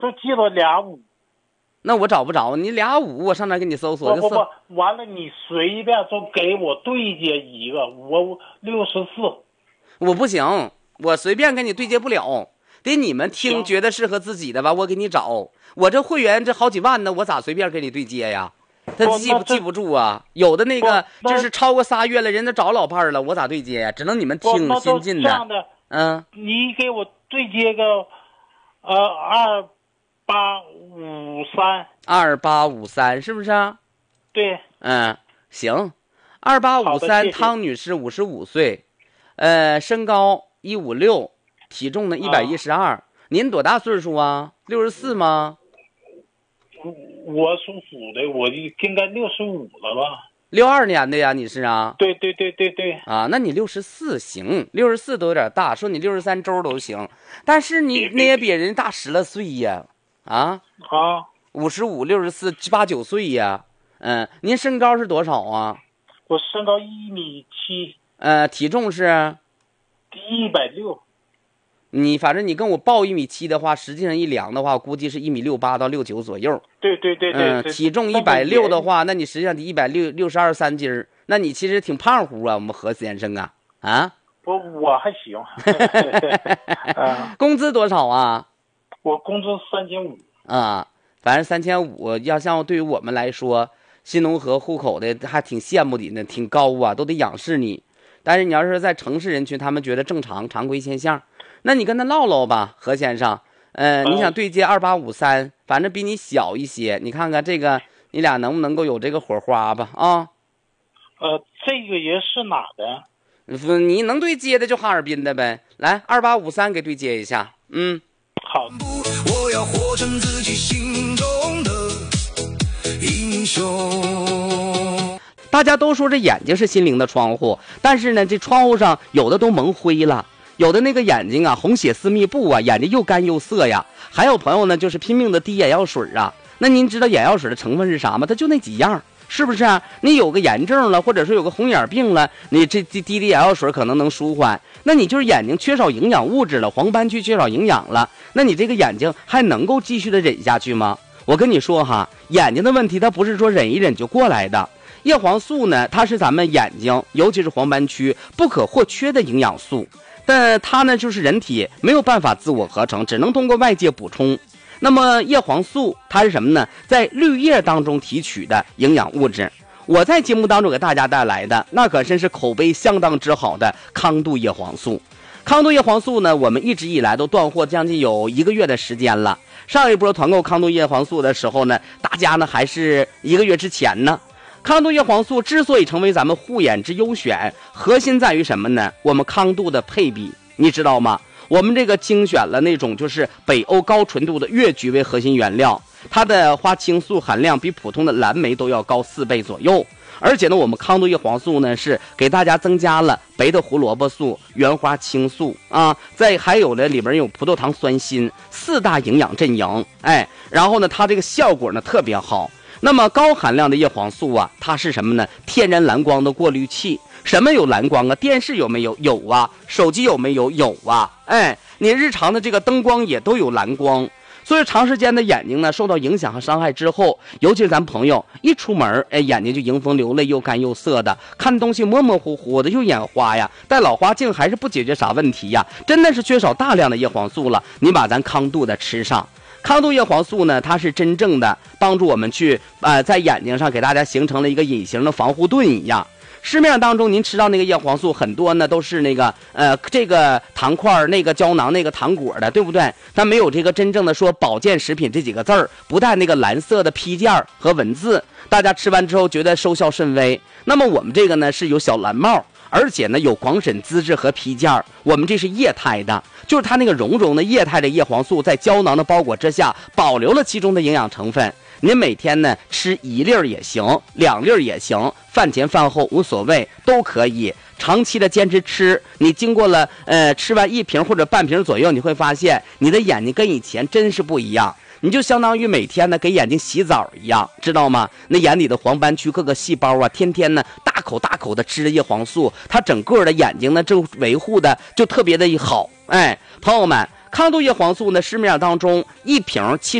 都记了2.5。 那我找不着，你2.5，我上哪给你搜索？ 不，完了你随便就给我对接一个，我64。 我不行，我随便给你对接不了，得你们听觉得适合自己的吧，我给你找。我这会员这好几万呢，我咋随便给你对接呀？他记不住啊，有的那个就是超过3月了，人家找老伴了，我咋对接呀？只能你们听新进的。 这样的，你给我对接个 2853是不是啊？ 对， 行，2853，汤女士55岁，身高156，体重呢112。您多大岁数啊？64吗？ 我属虎的，我应该65了吧 ？62年的呀，你是啊？ 对。 啊，那你64行，64都有点大，说你63周都行，但是你那也比人大10来岁呀。55、64、8、9岁呀。您身高是多少啊？ 我身高1.7米。 体重是 160。 你反正你跟我报1.7米的话，实际上一量的话，估计是1.68米到1.69米左右。 对。 体重160的话，那你实际上得162、3斤。那你其实挺胖乎啊，我们何先生啊。 我还行。 工资多少啊？ 我工资3500。 反正3500，要像对于我们来说，新农合户口的还挺羡慕你呢，挺高啊，都得仰视你。但是你要是在城市人群，他们觉得正常，常规现象。那你跟他唠唠吧，何先生。你想对接2853，反正比你小一些，你看看这个，你俩能不能够有这个火花吧？ 这个人是哪的？ 你能对接的就哈尔滨的呗。来，2853给对接一下。 好。 我要活成自己心中的英雄。 大家都说这眼睛是心灵的窗户，但是呢，这窗户上有的都蒙灰了。有的那个眼睛啊，红血丝密布啊，眼睛又干又涩呀。还有朋友呢，就是拼命的滴眼药水啊。那您知道眼药水的成分是啥吗？它就那几样，是不是啊？你有个炎症了，或者说有个红眼病了，你这滴眼药水可能能舒缓。那你就是眼睛缺少营养物质了，黄斑区缺少营养了，那你这个眼睛还能够继续的忍下去吗？我跟你说哈，眼睛的问题它不是说忍一忍就过来的。叶黄素呢，它是咱们眼睛，尤其是黄斑区不可或缺的营养素。但它呢，就是人体没有办法自我合成，只能通过外界补充。那么叶黄素它是什么呢？在绿叶当中提取的营养物质。我在节目当中给大家带来的那可真是口碑相当之好的康度叶黄素。康度叶黄素呢，我们一直以来都断货将近有1个月的时间了。上一波团购康度叶黄素的时候呢，大家呢还是1个月之前呢。康度叶黄素之所以成为咱们护眼之优选，核心在于什么呢？我们康度的配比，你知道吗？我们这个精选了那种就是北欧高纯度的越菊为核心原料，它的花青素含量比普通的蓝莓都要高4倍左右。而且呢，我们康度叶黄素呢是给大家增加了白的胡萝卜素、原花青素再还有呢里边有葡萄糖酸锌4大营养阵营，然后呢它这个效果呢特别好。那么高含量的叶黄素啊，它是什么呢？天然蓝光的过滤器。什么有蓝光啊？电视有没有？有啊。手机有没有？有啊。你日常的这个灯光也都有蓝光。所以长时间的眼睛呢受到影响和伤害之后，尤其是咱朋友一出门眼睛就迎风流泪，又干又涩的，看东西模模糊糊的，又眼花呀，戴老花镜还是不解决啥问题呀，真的是缺少大量的叶黄素了。你把咱康度的吃上。康度叶黄素呢，它是真正的帮助我们去在眼睛上给大家形成了一个隐形的防护盾一样。市面当中您吃到那个叶黄素很多呢都是那个这个糖块那个胶囊那个糖果的，对不对？它没有这个真正的说保健食品这几个字儿，不带那个蓝色的批件和文字，大家吃完之后觉得收效甚微。那么我们这个呢是有小蓝帽，而且呢有广审资质和批件，我们这是液态的，就是它那个绒绒的液态的叶黄素在胶囊的包裹之下保留了其中的营养成分。您每天呢吃1粒也行，2粒也行，饭前饭后无所谓，都可以长期的坚持吃。你经过了吃完1瓶或者半瓶左右，你会发现你的眼睛跟以前真是不一样。你就相当于每天呢给眼睛洗澡一样，知道吗？那眼里的黄斑区各个细胞啊，天天呢大口大口的吃着叶黄素，它整个的眼睛呢就维护的就特别的好。朋友们， 抗毒叶黄素呢，市面上当中1瓶